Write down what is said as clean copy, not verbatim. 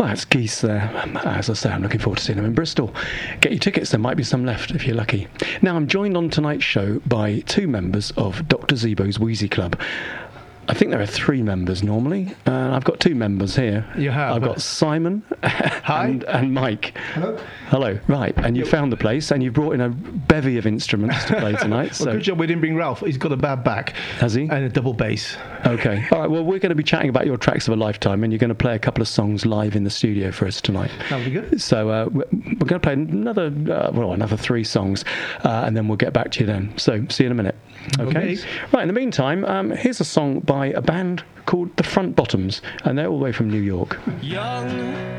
Well, that's Geese there. As I say, I'm looking forward to seeing them in Bristol. Get your tickets, there might be some left if you're lucky. Now, I'm joined on tonight's show by two members of Dr. Zebo's Wheezy Club. I think there are three members normally. I've got two members here. You have? I've got Simon and Mike. Hello. Hello. Right, and you found the place, and you brought in a bevy of instruments to play tonight. Well, good job we didn't bring Ralph. He's got a bad back. Has he? And a double bass. Okay. All right, well, we're going to be chatting about your tracks of a lifetime, and you're going to play a couple of songs live in the studio for us tonight. That'll be good. So we're going to play another three songs, and then we'll get back to you then. So see you in a minute. Okay. Right, in the meantime, here's a song by a band called The Front Bottoms, and they're all the way from New York. Young